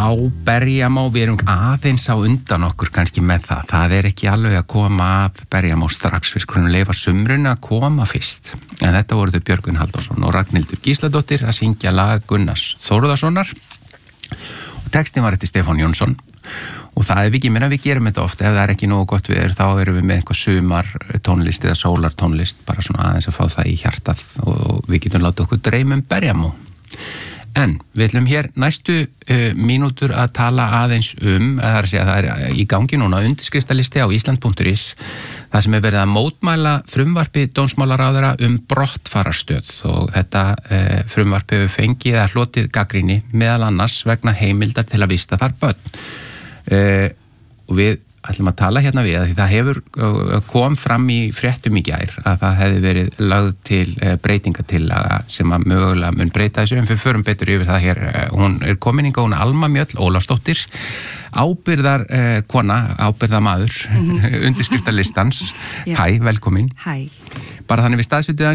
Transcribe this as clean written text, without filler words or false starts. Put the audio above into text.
Berjamó, við erum aðeins á undan okkur kannski með það. Það ekki alveg að koma að Berjamó strax. Við skulum leyfa sumrun að koma fyrst. En þetta voru þau Björgvin Halldórsson og Ragnhildur Gísladóttir að syngja lag Gunnars Þórðarssonar. Og textin var eftir Stefán Jónsson. Og það við ekki meina, við gerum þetta ofta. Ef það ekki nógu gott veður, þá erum við með eitthvað sumar tónlist eða sólartónlist, bara svona aðeins að fá það í hjartað og við getum látið okkur dreyma Berjamó. En við ætlum hér næstu mínútur að tala aðeins það að segja, það í gangi núna undirskriftalisti á Ísland.is það sem verið að mótmæla frumvarpi dómsmálaráðherra brottfararstöð og þetta frumvarpi hefur fengið að hlotið gagnrýni meðal annars vegna heimildar til að vista þar börn. Og við ætlum að tala hérna við því það hefur kom fram í fréttum í gær að það hefði verið lögð til breytingatillaga sem að mögulega mun breyta þessu en við förum betur yfir það hér. Hún komin hingað, hún Alma Mjöll Ólafsdóttir, ábyrðar kona, ábyrðamaður undirskriftalistans. Hæ, velkomin. Hæ. Bara þannig við staðsetjum